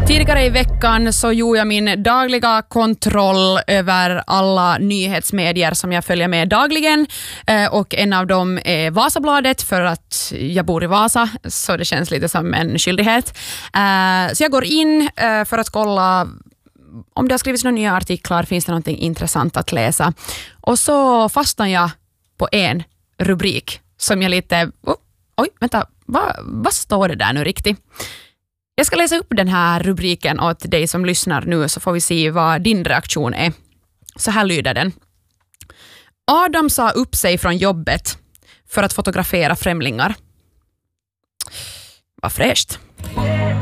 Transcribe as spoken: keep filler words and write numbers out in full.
Tidigare i veckan så gjorde jag min dagliga kontroll över alla nyhetsmedier som jag följer med dagligen, och en av dem är Vasabladet för att jag bor i Vasa, så det känns lite som en skyldighet. Så jag går in för att kolla om det har skrivits några nya artiklar, finns det någonting intressant att läsa. Och så fastnar jag på en rubrik som jag lite, oh, oj vänta, vad, vad står det där nu riktigt? Jag ska läsa upp den här rubriken åt dig som lyssnar nu, så får vi se vad din reaktion är. Så här lyder den. Adam sa upp sig från jobbet för att fotografera främlingar. Vad fräscht.